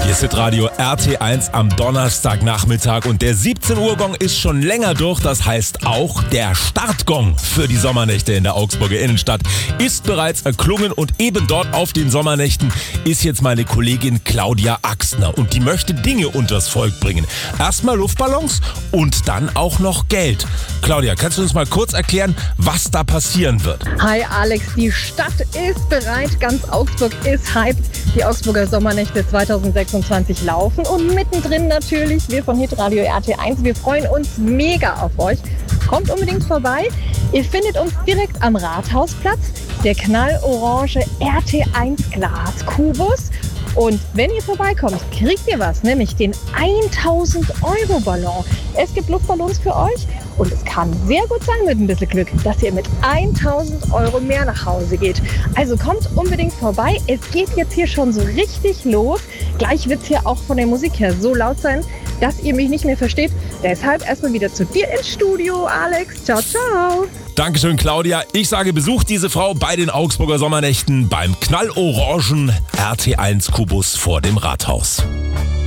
Hier ist Hitradio RT1 am Donnerstagnachmittag und der 17 Uhr Gong ist schon länger durch. Das heißt auch, der Startgong für die Sommernächte in der Augsburger Innenstadt ist bereits erklungen und eben dort auf den Sommernächten ist jetzt meine Kollegin Claudia Axtner und die möchte Dinge unters Volk bringen. Erstmal Luftballons und dann auch noch Geld. Claudia, kannst du uns mal kurz erklären, was da passieren wird? Hi Alex, die Stadt ist bereit, ganz Augsburg ist hyped. Die Augsburger Sommernächte 2026 laufen und mittendrin natürlich wir von Hitradio RT1. Wir freuen uns mega auf euch. Kommt unbedingt vorbei. Ihr findet uns direkt am Rathausplatz, der knallorange RT1 Glaskubus. Und wenn ihr vorbeikommt, kriegt ihr was, nämlich den 1000-Euro-Ballon. Es gibt Luftballons für euch und es kann sehr gut sein mit ein bisschen Glück, dass ihr mit 1000 Euro mehr nach Hause geht. Also kommt unbedingt vorbei. Es geht jetzt hier schon so richtig los. Gleich wird es hier auch von der Musik her so laut sein, dass ihr mich nicht mehr versteht. Deshalb erstmal wieder zu dir ins Studio, Alex. Ciao, ciao. Dankeschön, Claudia. Ich sage, besucht diese Frau bei den Augsburger Sommernächten beim knallorangen RT1 Kubus vor dem Rathaus.